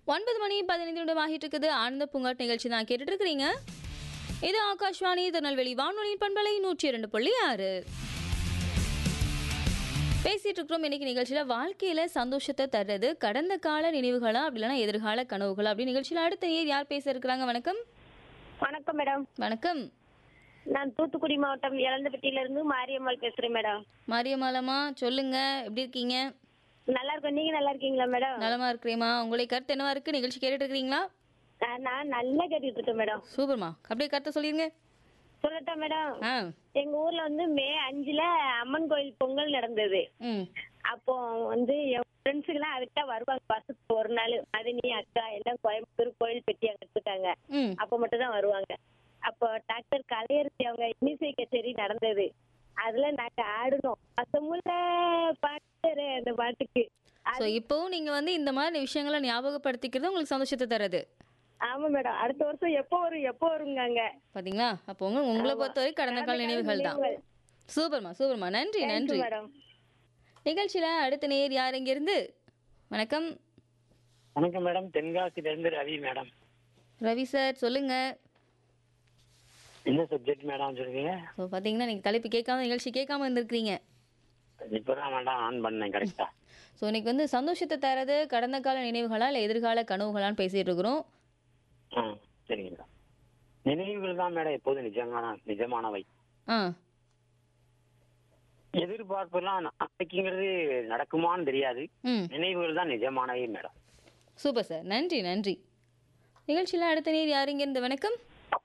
9 மணி 15 நிமிடம் ஆகிட்டு இருக்குது. ஆனந்த பூங்காட் நிகழ்ச்சி தான் கேட்டுட்டு இருக்கிறீங்க. இது ஆகாஷ்வாணி திருநெல்வேலி வானொலியின் பண்பலை 102.6. பேசிட்டு இருக்கிறோம் இன்னைக்கு நிகழ்ச்சியில வாழ்க்கையில சந்தோஷத்தை தர்றது கடந்த கால நினைவுகளா அப்படி இல்லைன்னா எதிர்கால கனவுகளா அப்படி நிகழ்ச்சியில அடுத்த நேர் யார் பேச இருக்கிறாங்க? வணக்கம். வணக்கம் மேடம். வணக்கம். நான் தூத்துக்குடி மாவட்டம் எலந்தப்பட்டியில இருந்து மாரியம்மாள் பேசுறேன் மேடம். மாரியம்மாளம்மா சொல்லுங்க, எப்படி இருக்கீங்க? நல்லா இருக்கோம். நீங்க நல்லா இருக்கீங்களா மேடம்? நலமா இருக்கிறேம்மா. உங்களுடைய கருத்து என்னவா இருக்கு? நிகழ்ச்சி கேட்டுட்டு இருக்கிறீங்களா? நான் நல்லா கேட்டுட்டு இருக்கேன் மேடம். சூப்பர்மா, அப்படியே கருத்தை சொல்லிருங்க. சொல்லட்டா மேடம்? ஆ. எங்க ஊர்ல மே 5 அம்மன் கோயில் பொங்கல் நடந்தது. ம். அப்போ என் ஃப்ரெண்ட்ஸுக்கு எல்லாம் அதுக்கு தான் வருவாங்க. வருஷத்துக்கு ஒரு நாள் மதினி அக்கா எல்லாம் கோயம்புத்தூர் கோயில் பெட்டி அங்க எடுத்துட்டாங்க. ம். அப்ப மட்டும் தான் வருவாங்க. அப்போ டாக்டர் கலையரசி அவங்க இன்னிசை கச்சேரி நடந்தது. அதுல நாங்க ஆடணும் பசமுல்ல பாட்டு அந்த பாட்டுக்கு. ஸோ இப்போவும் நீங்க இந்த மாதிரி விஷயங்களை ஞாபகப்படுத்திக்கிறது உங்களுக்கு சந்தோஷத்தை தருது. ஆமா மேடம். அடுத்த வருஷம் எப்போ வருங்க பாத்தீங்களா? அப்போ உங்களை பொறுத்தவரை கடந்த கால நினைவுகள் தான். சூப்பர்மா சூப்பர்மா, நன்றி நன்றி. மேடம். நிகழ்ச்சியில அடுத்த நேர் யார் இங்க இருந்து? வணக்கம். வணக்கம் மேடம். தென்காசில இருந்து ரவி மேடம். ரவி சார் சொல்லுங்க. என்ன சப்ஜெக்ட் மேடம் சொல்றீங்க? ஸோ பாத்தீங்கன்னா நீங்க தலைப்பு கேட்காம நிகழ்ச்சி கேட்காம இருந்திருக்கீங்க. இப்பதான் மேடம் ஆன் பண்ணேன் கரெக்டா. ஸோ இன்னைக்கு சந்தோஷத்தை தரது கடந்த கால நினைவுகளா இல்லை எதிர்கால கனவுகளான்னு பேசிட்டு இருக்கிறோம். சரிங்க மேடம். நினைவுகள் தான் மேடம் எப்போதும் நிஜமானவை. ஆ. எதிர்பார்ப்புலாம் நாளைக்குங்கிறது நடக்குமான்னு தெரியாது. ம். நினைவுகள் தான் நிஜமானவை மேடம். சூப்பர் சார், நன்றி நன்றி. நிகழ்ச்சியில் அடுத்த நேர் யார் இங்க இருந்து? வணக்கம்.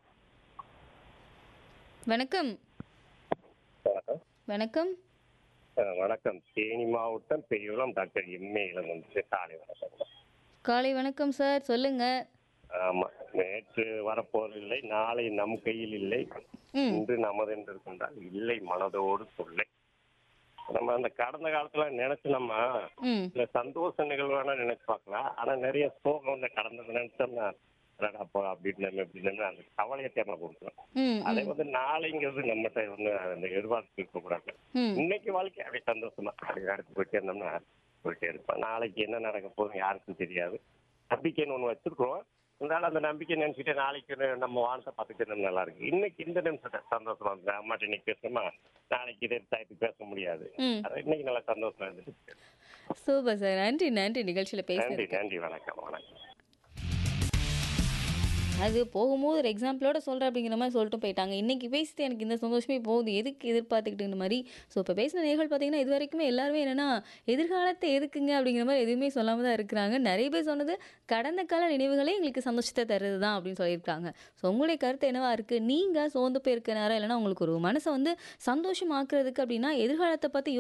வணக்கம். வணக்கம். வணக்கம். வணக்கம். தேனி மாவட்டம் பெரியகுளம் டாக்டர் எம்ஏ இளமன். காலை வணக்கம். காலை வணக்கம் சார், சொல்லுங்க. ஆமா, நேற்று வரப்போவதில்லை, நாளை நம் கையில் இல்லை, ம். இன்று நமது என்று இருக்கின்றால் இல்லை மனதோடு சொல்லை. நம்ம அந்த கடந்த காலத்துல நினைச்சு நம்ம ம். இல்ல சந்தோஷ நிகழ்வான நினைச்சு பார்க்கலாம். ஆனா நிறைய சோகம் கடந்தது நினைச்சோம்னா அப்போ அப்படின்னு எப்படின்னு அந்த கவலையை தேவை கொடுக்கலாம். ம். அதே நாளைங்கிறது நம்மகிட்ட அந்த எதிர்பார்ப்பு இருக்கக்கூடாது. ம். இன்னைக்கு வாழ்க்கை அப்படியே சந்தோஷமா அப்படி அடுத்து போயிட்டே இருந்தோம்னா போயிட்டே இருப்போம். நாளைக்கு என்ன நடக்க போகுது யாருக்கும் தெரியாது. நம்பிக்கைன்னு ஒண்ணு வச்சிருக்கோம். இருந்தாலும் அந்த நம்பிக்கை நினைச்சுட்டு நாளைக்கு நம்ம வாழ்க்கை பார்த்துட்டு நல்லா இருக்கு. இன்னைக்கு இந்த நிமிஷத்தை சந்தோஷமா இருக்கு. அம்மாட்ட இன்னைக்கு பேசணுமா நாளைக்கு இதே டயத்துக்கு பேச முடியாது. ம். இன்னைக்கு நல்லா சந்தோஷமா இருந்துட்டு. சூப்பர் சார், நன்றி நன்றி. நிகழ்ச்சியில் நன்றி பேசுறதுக்கு. நன்றி. வணக்கம் வணக்கம். அது போகும்போது ஒரு எக்ஸாம்பிளோட சொல்கிறேன் அப்படிங்கிற மாதிரி சொல்லிட்டு போயிட்டாங்க. இன்றைக்கி பேசிட்டு எனக்கு இந்த சந்தோஷமே போகுது, எதுக்கு எதிர்பார்த்துக்கிட்டுங்கிற மாதிரி. ஸோ இப்போ பேசின நேர்கள் பார்த்தீங்கன்னா இது வரைக்குமே எல்லாருமே என்னென்னா எதிர்காலத்தை எதுக்குங்க அப்படிங்கிற மாதிரி எதுவுமே சொல்லாமல் தான் இருக்கிறாங்க. நிறைய பேர் சொன்னது கடந்த கால நினைவுகளே எங்களுக்கு சந்தோஷத்தை தருது தான் அப்படின்னு சொல்லியிருக்காங்க. ஸோ உங்களுடைய கருத்து என்னவா இருக்குது? நீங்கள் சோர்ந்து போயிருக்க நேரம் இல்லைன்னா உங்களுக்கு ஒரு மனசை சந்தோஷமாக்குறதுக்கு அப்படின்னா எதிர்காலத்தை பற்றி